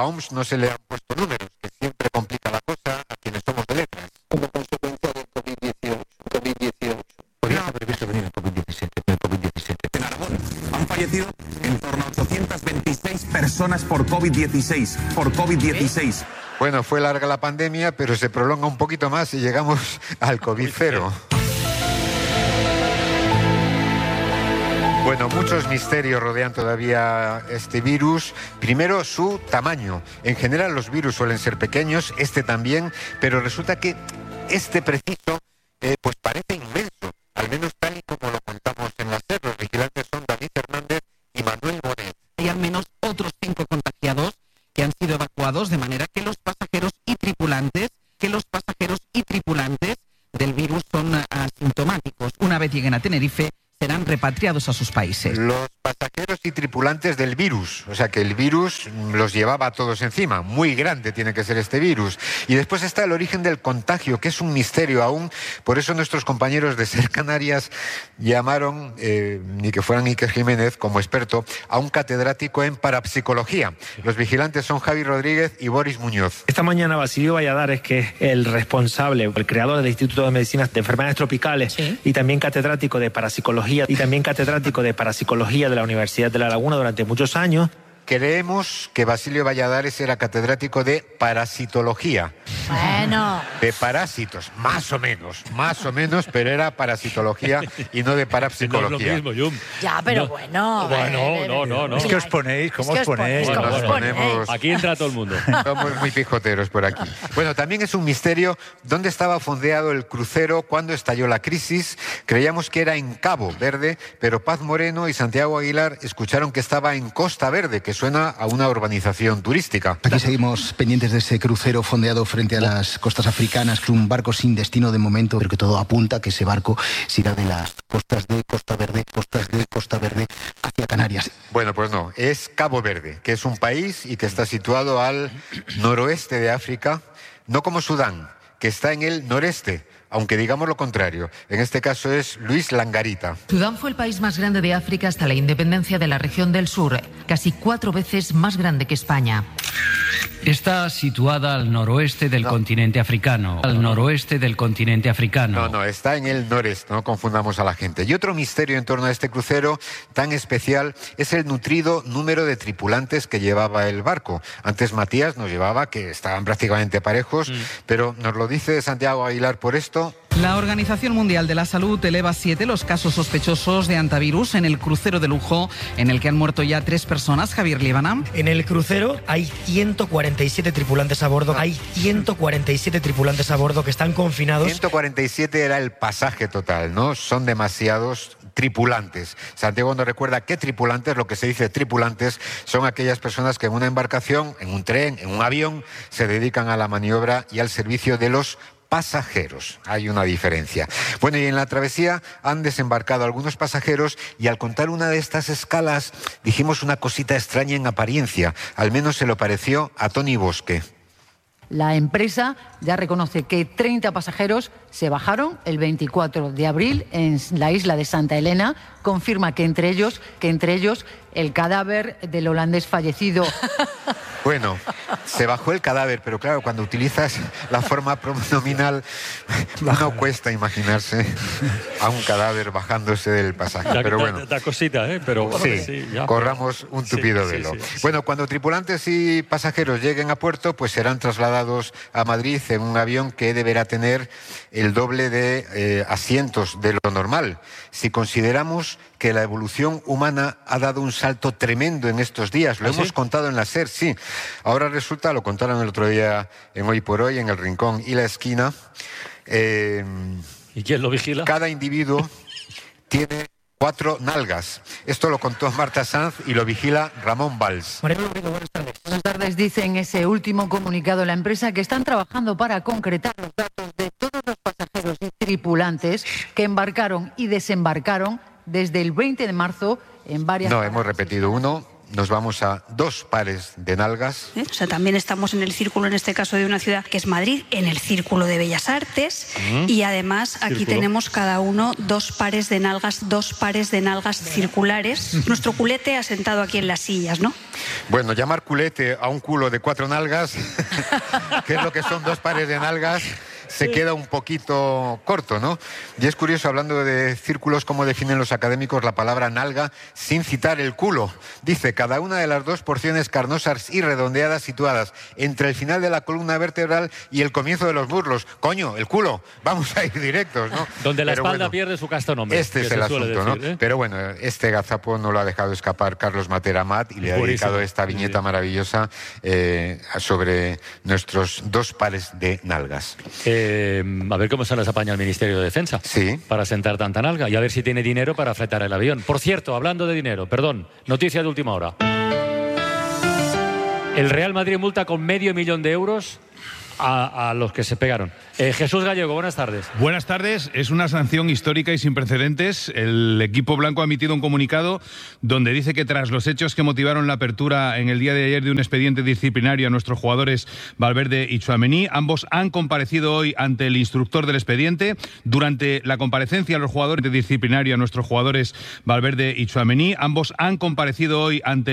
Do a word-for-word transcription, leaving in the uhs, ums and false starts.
A O M S no se le han puesto números, que siempre complica la cosa a quienes somos de letras. Como consecuencia del COVID dieciocho. COVID dieciocho. Podrías haber visto venir el COVID diecisiete. El COVID diecisiete. En Aragón han fallecido en torno a ochocientas veintiséis personas por COVID dieciséis. Por COVID dieciséis. Bueno, fue larga la pandemia, pero se prolonga un poquito más y llegamos al COVID cero. Bueno, muchos misterios rodean todavía este virus. Primero, su tamaño. En general los virus suelen ser pequeños, este también, pero resulta que este preciso eh, pues parece inmenso, al menos tal y como lo contamos en la SER. Los vigilantes son David Hernández y Manuel Monet. Hay al menos otros cinco contagiados que han sido evacuados, de manera que los pasajeros y tripulantes, que los pasajeros y tripulantes del virus son asintomáticos. Una vez lleguen a Tenerife, serán repatriados a sus países. Los pasajeros y tripulantes del virus, o sea que el virus los llevaba a todos encima, muy grande tiene que ser este virus. Y después está el origen del contagio, que es un misterio aún, por eso nuestros compañeros de SER Canarias llamaron, eh, ni que fueran Iker Jiménez como experto, a un catedrático en parapsicología. Los vigilantes son Javi Rodríguez y Boris Muñoz. Esta mañana Basilio Valladares, que es el responsable, el creador del Instituto de Medicina de Enfermedades Tropicales, ¿sí?, y también catedrático de parapsicología y también catedrático de parapsicología de la Universidad de La Laguna durante muchos años. Creemos que Basilio Valladares era catedrático de parasitología. Bueno. De parásitos, más o menos, más o menos, pero era parasitología y no de parapsicología. No es lo mismo, Jum. Ya, pero no. bueno. Bueno, eh, no, no, no. Es que os ponéis, ¿cómo es que os ponéis? ¿cómo Bueno, os nos ponéis? ponemos... Aquí entra todo el mundo. Somos muy pijoteros por aquí. Bueno, también es un misterio dónde estaba fondeado el crucero cuando estalló la crisis. Creíamos que era en Cabo Verde, pero Paz Moreno y Santiago Aguilar escucharon que estaba en Costa Verde, que suena a una urbanización turística. Aquí seguimos pendientes de ese crucero fondeado frente a las costas africanas, que es un barco sin destino de momento, pero que todo apunta a que ese barco siga de las costas de Costa Verde, costas de Costa Verde hacia Canarias. Bueno, pues no, es Cabo Verde, que es un país y que está situado al noroeste de África, no como Sudán, que está en el noreste, aunque digamos lo contrario. En este caso es Luis Langarita. Sudán fue el país más grande de África hasta la independencia de la región del sur, casi cuatro veces más grande que España. Está situada al noroeste del no. continente africano. Al noroeste del continente africano. No, no, está en el noreste, no confundamos a la gente. Y otro misterio en torno a este crucero tan especial es el nutrido número de tripulantes que llevaba el barco. Antes Matías nos llevaba que estaban prácticamente parejos, mm. pero nos lo dice Santiago Aguilar por esto. La Organización Mundial de la Salud eleva a siete los casos sospechosos de antivirus en el crucero de lujo, en el que han muerto ya tres personas. Javier Líbana. En el crucero hay ciento cuarenta y siete tripulantes a bordo. Hay ciento cuarenta y siete tripulantes a bordo que están confinados. ciento cuarenta y siete era el pasaje total, ¿no? Son demasiados tripulantes. Santiago nos recuerda que tripulantes, lo que se dice tripulantes, son aquellas personas que en una embarcación, en un tren, en un avión, se dedican a la maniobra y al servicio de los pasajeros. Hay una diferencia. Bueno, y en la travesía han desembarcado algunos pasajeros y al contar una de estas escalas dijimos una cosita extraña en apariencia. Al menos se lo pareció a Tony Bosque. La empresa ya reconoce que treinta pasajeros se bajaron el veinticuatro de abril en la isla de Santa Elena. Confirma que entre ellos, que entre ellos el cadáver del holandés fallecido. Bueno, se bajó el cadáver, pero claro, cuando utilizas la forma pronominal, no cuesta imaginarse a un cadáver bajándose del pasaje. Da, pero da, bueno, da cosita, ¿eh? Pero sí, sí ya, corramos un tupido sí, velo. Sí, sí, sí. Bueno, cuando tripulantes y pasajeros lleguen a puerto, pues serán trasladados a Madrid en un avión que deberá tener el doble de eh, asientos de lo normal. Si consideramos que la evolución humana ha dado un salto tremendo en estos días, lo ¿Ah, hemos sí? contado en la SER, sí. Ahora resulta, lo contaron el otro día en Hoy por Hoy, en El Rincón y la Esquina. Eh, ¿Y quién lo vigila? Cada individuo tiene cuatro nalgas. Esto lo contó Marta Sanz y lo vigila Ramón Valls. Buenas tardes. Buenas tardes, dice en ese último comunicado la empresa que están trabajando para concretar los datos de todos los pasajeros y tripulantes que embarcaron y desembarcaron desde el veinte de marzo en varias... No, hemos repetido uno. Nos vamos a dos pares de nalgas. ¿Eh? O sea, también estamos en el círculo, en este caso de una ciudad que es Madrid, en el Círculo de Bellas Artes, mm. y además aquí Círculo. Tenemos cada uno dos pares de nalgas, dos pares de nalgas circulares. Nuestro culete asentado aquí en las sillas, ¿no? Bueno, llamar culete a un culo de cuatro nalgas, que es lo que son dos pares de nalgas, se queda un poquito corto, ¿no? Y es curioso, hablando de círculos, cómo definen los académicos la palabra nalga sin citar el culo. Dice, cada una de las dos porciones carnosas y redondeadas situadas entre el final de la columna vertebral y el comienzo de los muslos. Coño, el culo. Vamos a ir directos, ¿no? Donde la Pero espalda bueno, pierde su casto nombre. Este es se el suele asunto, decir, ¿no? ¿eh? Pero bueno, este gazapo no lo ha dejado escapar Carlos Matera Mat y le ha Buenísimo. dedicado esta viñeta Sí. maravillosa eh, sobre nuestros dos pares de nalgas. Eh, a ver cómo se las apaña el Ministerio de Defensa sí. para sentar tanta nalga y a ver si tiene dinero para fletar el avión. Por cierto, hablando de dinero, perdón, noticia de última hora. El Real Madrid multa con medio millón de euros a, a los que se pegaron. Eh, Jesús Gallego, buenas tardes. Buenas tardes. Es una sanción histórica y sin precedentes. El equipo blanco ha emitido un comunicado donde dice que tras los hechos que motivaron la apertura en el día de ayer de un expediente disciplinario a nuestros jugadores Valverde y Tchouaméni, ambos han comparecido hoy ante el instructor del expediente. Durante la comparecencia a los jugadores de disciplinario a nuestros jugadores Valverde y Tchouaméni, ambos han comparecido hoy ante